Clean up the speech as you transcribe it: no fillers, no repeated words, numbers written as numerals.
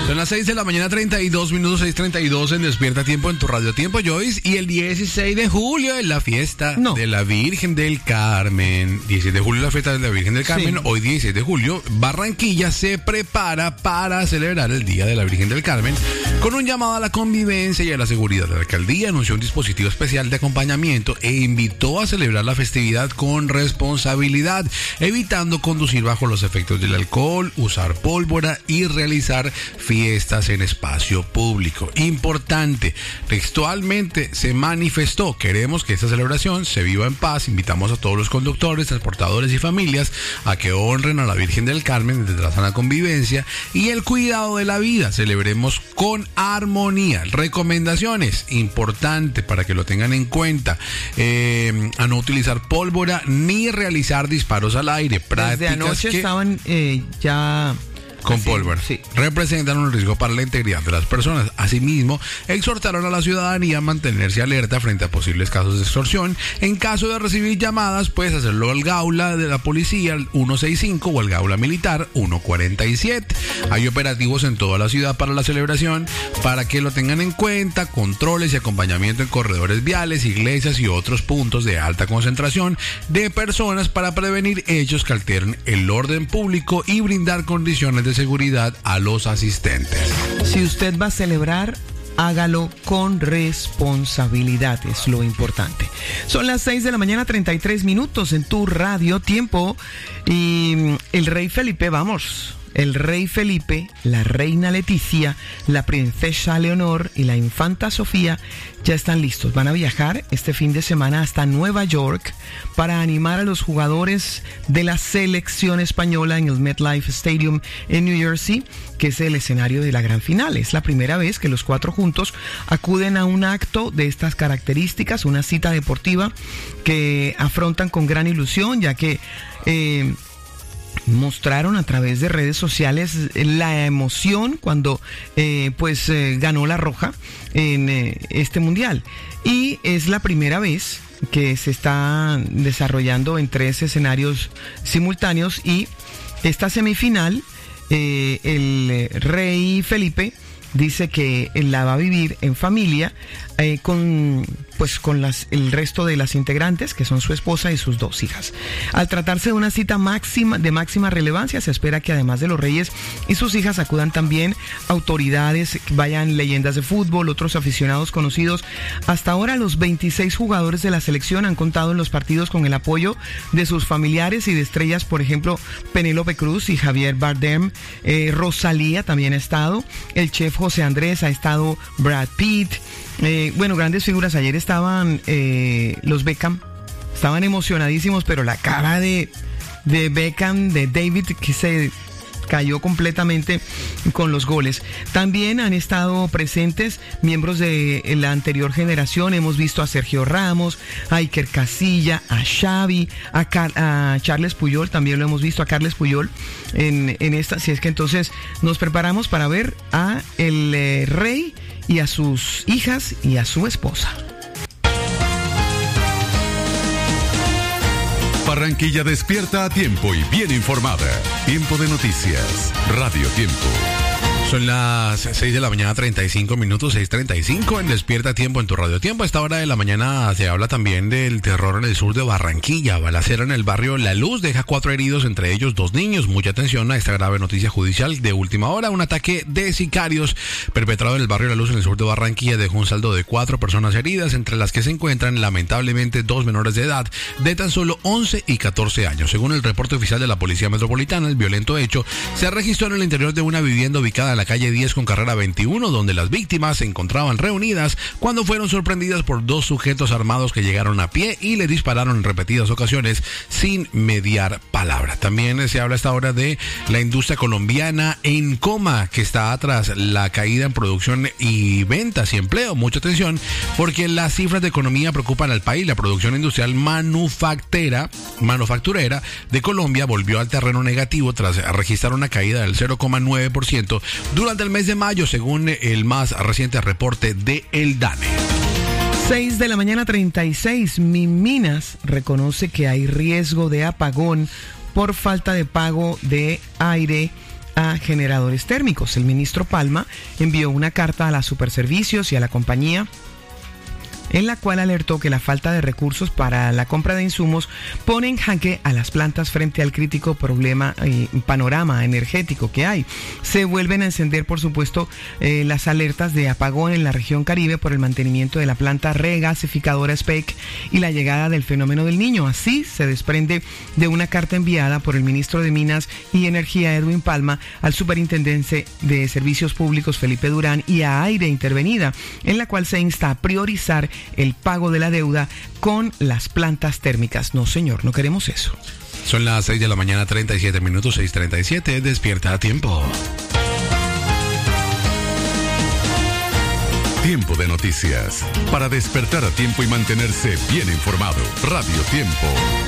Son las 6 de la mañana, 32 minutos, 6:32 en Despierta Tiempo en tu Radio Tiempo, Joyce. Y el 16 de julio es la fiesta de la Virgen del Carmen. 16 de julio es la fiesta de la Virgen del Carmen. Sí. Hoy 16 de julio, Barranquilla se prepara para celebrar el Día de la Virgen del Carmen con un llamado a la convivencia y a la seguridad. La alcaldía anunció un dispositivo especial de acompañamiento e invitó a celebrar la festividad con responsabilidad, evitando conducir bajo los efectos del alcohol, usar pólvora y realizar fiestas en espacio público. Importante, textualmente se manifestó: queremos que esta celebración se viva en paz. Invitamos a todos los conductores, transportadores y familias a que honren a la Virgen del Carmen desde la sana convivencia y el cuidado de la vida. Celebremos con armonía. Recomendaciones, importante para que lo tengan en cuenta: a no utilizar pólvora ni realizar disparos al aire. Prácticas desde anoche estaban ya con pólvora. Sí. Representan un riesgo para la integridad de las personas. Asimismo, exhortaron a la ciudadanía a mantenerse alerta frente a posibles casos de extorsión. En caso de recibir llamadas, puedes hacerlo al Gaula de la Policía, al 165, o al Gaula Militar, 147. Hay operativos en toda la ciudad para la celebración, para que lo tengan en cuenta: controles y acompañamiento en corredores viales, iglesias y otros puntos de alta concentración de personas para prevenir hechos que alteren el orden público y brindar condiciones de seguridad a los asistentes. Si usted va a celebrar, hágalo con responsabilidad, es lo importante. Son las 6 de la mañana, 33 minutos en tu Radio Tiempo. Y el rey Felipe, el rey Felipe, la reina Leticia, la princesa Leonor y la infanta Sofía ya están listos. Van a viajar este fin de semana hasta Nueva York para animar a los jugadores de la selección española en el MetLife Stadium en New Jersey, que es el escenario de la gran final. Es la primera vez que los cuatro juntos acuden a un acto de estas características, una cita deportiva que afrontan con gran ilusión, ya que mostraron a través de redes sociales la emoción cuando ganó la Roja en este mundial. Y es la primera vez que se está desarrollando en 3 escenarios simultáneos, y esta semifinal el rey Felipe dice que la va a vivir en familia con el resto de las integrantes, que son su esposa y sus 2 hijas. Al tratarse de una cita de máxima relevancia, se espera que además de los reyes y sus hijas acudan también autoridades, vayan leyendas de fútbol, otros aficionados conocidos. Hasta ahora los 26 jugadores de la selección han contado en los partidos con el apoyo de sus familiares y de estrellas, por ejemplo, Penélope Cruz y Javier Bardem. Rosalía también ha estado, el chef José Andrés, ha estado Brad Pitt. Grandes figuras. Ayer estaban los Beckham, estaban emocionadísimos, pero la cara de Beckham, de David, que se cayó completamente con los goles. También han estado presentes miembros de la anterior generación. Hemos visto a Sergio Ramos, a Iker Casilla, a Xavi, a Charles Puyol, también lo hemos visto a Carles Puyol en esta. Si es que entonces nos preparamos para ver a el rey y a sus hijas y a su esposa. Barranquilla despierta a tiempo y bien informada. Tiempo de noticias. Radio Tiempo. Son las 6 de la mañana, 35 minutos, 6:35 en Despierta Tiempo en tu Radio Tiempo. A esta hora de la mañana se habla también del terror en el sur de Barranquilla. Balacera en el barrio La Luz deja 4 heridos, entre ellos 2 niños. Mucha atención a esta grave noticia judicial de última hora. Un ataque de sicarios perpetrado en el barrio La Luz en el sur de Barranquilla dejó un saldo de 4 personas heridas, entre las que se encuentran lamentablemente 2 menores de edad de tan solo 11 y 14 años. Según el reporte oficial de la Policía Metropolitana, el violento hecho se registró en el interior de una vivienda ubicada en la calle 10 con carrera 21, donde las víctimas se encontraban reunidas cuando fueron sorprendidas por 2 sujetos armados que llegaron a pie y le dispararon en repetidas ocasiones sin mediar palabra. También se habla a esta hora de la industria colombiana en coma, que está tras la caída en producción y ventas y empleo. Mucha atención, porque las cifras de economía preocupan al país. La producción industrial manufacturera de Colombia volvió al terreno negativo tras registrar una caída del 0,9% durante el mes de mayo, según el más reciente reporte de el DANE. 6 de la mañana, 36. Minminas reconoce que hay riesgo de apagón por falta de pago de aire a generadores térmicos. El ministro Palma envió una carta a la Superservicios y a la compañía en la cual alertó que la falta de recursos para la compra de insumos pone en jaque a las plantas frente al crítico panorama energético que hay. Se vuelven a encender, por supuesto, las alertas de apagón en la región Caribe por el mantenimiento de la planta regasificadora SPEC y la llegada del fenómeno del Niño. Así se desprende de una carta enviada por el ministro de Minas y Energía, Edwin Palma, al superintendente de Servicios Públicos, Felipe Durán, y a Aire Intervenida, en la cual se insta a priorizar el pago de la deuda con las plantas térmicas. No, señor, no queremos eso. Son las 6 de la mañana, 37 minutos, 6:37. Despierta a tiempo. Tiempo de noticias. Para despertar a tiempo y mantenerse bien informado. Radio Tiempo.